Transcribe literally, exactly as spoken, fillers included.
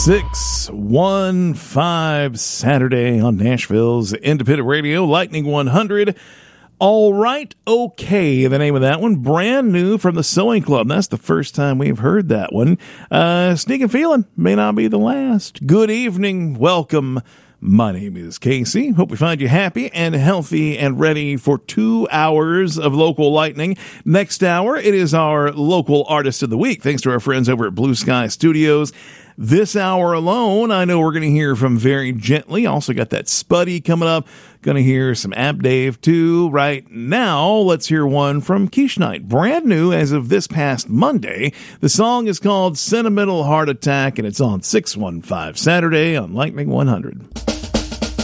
six one five Saturday on Nashville's Independent Radio, Lightning one hundred. All Right, Okay, the name of that one. Brand new from the Sewing Club. That's the first time we've heard that one. Uh, Sneaking Feeling may not be the last. Good evening. Welcome. My name is Casey. Hope we find you happy and healthy and ready for two hours of local lightning. Next hour, it is our local artist of the week, thanks to our friends over at Blue Sky Studios. This hour alone, I know we're going to hear from Very Gently. Also got that Spuddy coming up. Going to hear some App Dave too. Right now, let's hear one from Quiche Knight. Brand new as of this past Monday. The song is called Sentimental Heart Attack, and it's on six one five Saturday on Lightning one hundred.